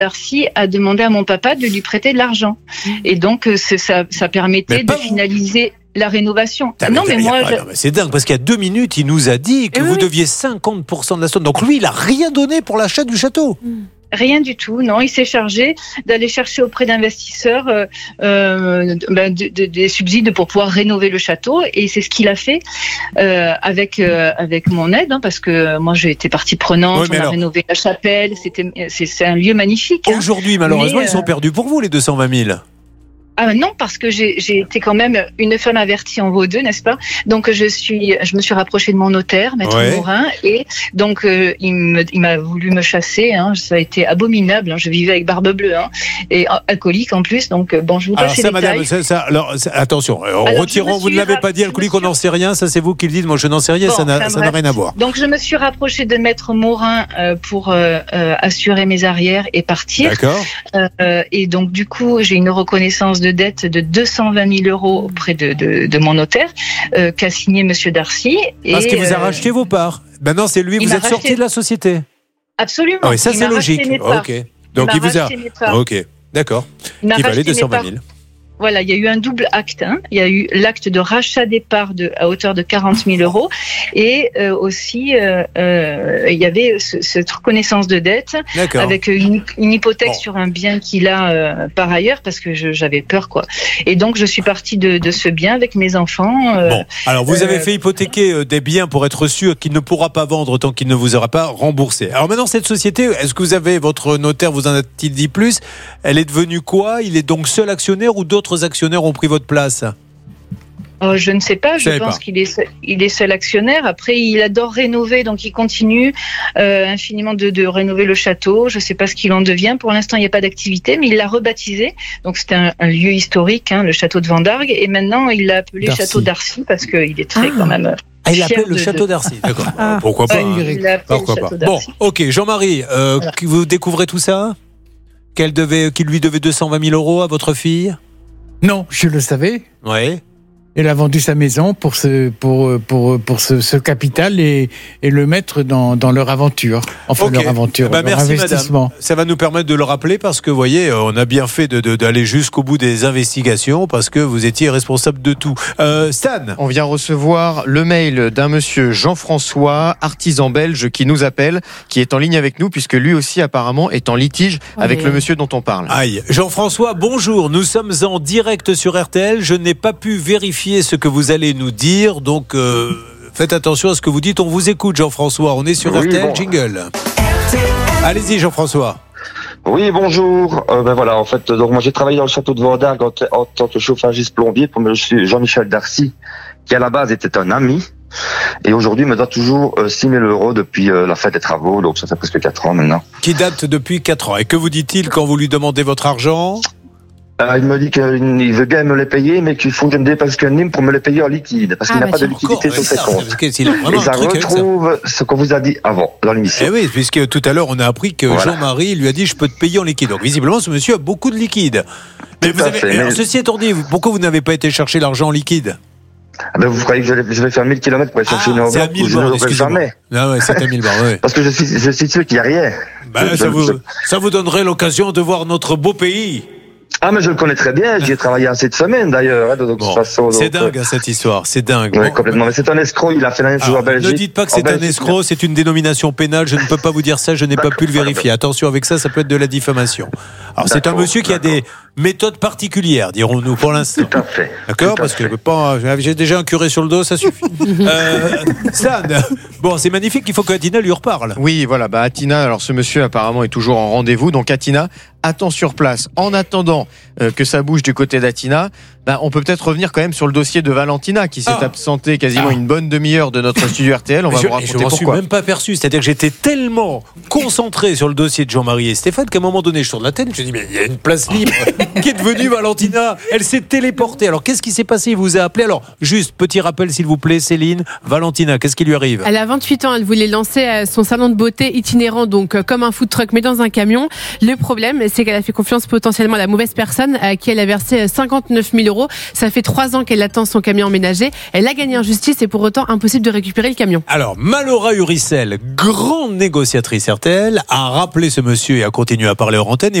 Darcy a demandé à mon papa de lui prêter de l'argent. Et donc, ça permettait de finaliser la rénovation. Non, mais c'est dingue, parce qu'il y a 2 minutes, il nous a dit que vous deviez 50% de la somme. Donc lui, il n'a rien donné pour l'achat du château. Rien du tout, non. Il s'est chargé d'aller chercher auprès d'investisseurs des subsides pour pouvoir rénover le château, et c'est ce qu'il a fait avec mon aide, parce que moi j'ai été partie prenante. On a rénové la chapelle. C'est un lieu magnifique. Aujourd'hui, malheureusement, ils sont perdus pour vous, les 220 000. Ah non, parce que j'ai été quand même une femme avertie en vaut deux, n'est-ce pas? Donc je me suis rapprochée de mon notaire, Maître Morin, et donc il m'a voulu me chasser. Ça a été abominable. Je vivais avec barbe bleue, et alcoolique en plus. Donc bon, je vous passe les détails. Alors attention, retirons. Vous ne l'avez pas dit, alcoolique, on n'en sait rien. Ça c'est vous qui le dites. Moi je n'en sais rien. Ça n'a rien à voir. Donc je me suis rapprochée de Maître Morin pour assurer mes arrières et partir. D'accord. Et donc du coup j'ai une reconnaissance de dette de 220 000 euros auprès de mon notaire qu'a signé Monsieur Darcy. Parce qu'il vous a racheté vos parts. Maintenant, c'est lui, vous êtes sorti de la société. Absolument. Ah oui, ça c'est logique. Ok. Donc il vous a. Ok. D'accord. Qui valait 220 000. Voilà, il y a eu un double acte. Il y a eu l'acte de rachat des parts à hauteur de 40 000 euros, et aussi il y avait cette reconnaissance de dette avec une hypothèque sur un bien qu'il a par ailleurs, parce que j'avais peur, quoi. Et donc je suis partie de ce bien avec mes enfants. Alors vous avez fait hypothéquer des biens pour être sûr qu'il ne pourra pas vendre tant qu'il ne vous aura pas remboursé. Alors maintenant, cette société, est-ce que vous avez, votre notaire vous en a-t-il dit plus? Elle est devenue quoi? Il est donc seul actionnaire ou d'autres actionnaires ont pris votre place? Je ne sais pas, je pense qu'il est seul actionnaire. Après, il adore rénover, donc il continue infiniment de rénover le château. Je ne sais pas ce qu'il en devient. Pour l'instant, il n'y a pas d'activité, mais il l'a rebaptisé. Donc c'était un lieu historique, le château de Vendargues, et maintenant il l'a appelé château d'Arcy, parce qu'il est très quand même... il l'appelle le château d'Arcy, d'accord. Pourquoi pas, pourquoi pas. Bon, ok, Jean-Marie, vous découvrez tout ça? Qu'il lui devait 220 000 euros à votre fille? Non, je le savais. Oui. Elle a vendu sa maison pour ce capital et le mettre dans leur aventure. Enfin, leur aventure, leur merci investissement. Madame. Ça va nous permettre de le rappeler, parce que, vous voyez, on a bien fait d'aller jusqu'au bout des investigations, parce que vous étiez responsable de tout. Stan. On vient recevoir le mail d'un monsieur Jean-François, artisan belge, qui nous appelle, qui est en ligne avec nous, puisque lui aussi, apparemment, est en litige avec le monsieur dont on parle. Aïe. Jean-François, bonjour. Nous sommes en direct sur RTL. Je n'ai pas pu vérifier ce que vous allez nous dire, donc faites attention à ce que vous dites. On vous écoute, Jean-François, on est sur RTL. Jingle. Allez-y, Jean-François. Oui, bonjour. Voilà, en fait, donc moi j'ai travaillé dans le château de Vendargues en tant que chauffagiste plombier pour monsieur Jean-Michel Darcy, qui à la base était un ami, et aujourd'hui me doit toujours 6 000 euros depuis la fin des travaux, donc ça fait presque 4 ans maintenant. Qui date depuis 4 ans. Et que vous dit-il quand vous lui demandez votre argent? Il me dit qu'il veut bien me les payer, mais qu'il faut que je me dépasse qu'un NIM pour me les payer en liquide, parce qu'il n'a pas de liquidité sur ses comptes. Et ça retrouve ce qu'on vous a dit avant, dans l'émission. Eh oui, puisque tout à l'heure, on a appris que Jean-Marie lui a dit « je peux te payer en liquide ». Donc visiblement, ce monsieur a beaucoup de liquide. Mais ceci étant dit, pourquoi vous n'avez pas été chercher l'argent en liquide? Vous croyez que je vais faire 1000 km pour aller chercher une enveloppe où je ne l'aurai jamais? C'est à 1000 bornes, oui. Parce que je suis sûr qu'il n'y a rien. Ça vous donnerait l'occasion de voir notre beau pays. Ah, mais je le connais très bien, j'y ai travaillé assez de semaines d'ailleurs. C'est dingue cette histoire, c'est dingue. Oui, complètement, mais c'est un escroc, il a fait la même chose en Belgique. Ne dites pas que c'est un escroc, c'est une dénomination pénale, je ne peux pas vous dire ça, je n'ai pas pu le vérifier. Attention avec ça, ça peut être de la diffamation. Alors c'est un monsieur qui a des méthodes particulières, dirons-nous pour l'instant. Tout à fait. D'accord, parce que j'ai déjà un curé sur le dos, ça suffit. Stan, bon, c'est magnifique, il faut que Atina lui reparle. Oui, voilà, Atina, alors ce monsieur apparemment est toujours en rendez-vous, donc Atina attend sur place. En attendant que ça bouge du côté d'Atina, on peut peut-être revenir quand même sur le dossier de Valentina qui s'est absentée quasiment une bonne demi-heure de notre studio RTL. On va vous raconter pourquoi. Je m'en suis même pas aperçu, c'est-à-dire que j'étais tellement concentré sur le dossier de Jean-Marie et Stéphane qu'à un moment donné, je tourne la tête, je me dis mais il y a une place libre qui est devenue Valentina. Elle s'est téléportée. Alors, qu'est-ce qui s'est passé? Il vous a appelé. Alors, juste, petit rappel, s'il vous plaît, Céline. Valentina, qu'est-ce qui lui arrive? Elle a 28 ans. Elle voulait lancer son salon de beauté itinérant, donc comme un food truck, mais dans un camion. Le problème, c'est qu'elle a fait confiance potentiellement à la mauvaise personne à qui elle a versé 59 000 €. Ça fait 3 ans qu'elle attend son camion emménagé. Elle a gagné en justice et pour autant impossible de récupérer le camion. Alors, Malora Uricel, grande négociatrice RTL, a rappelé ce monsieur et a continué à parler hors antenne.